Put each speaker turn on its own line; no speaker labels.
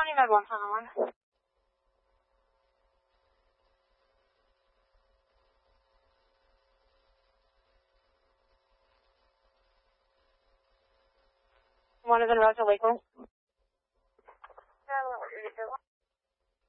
County Med 171. One is in Rosa Lakeland.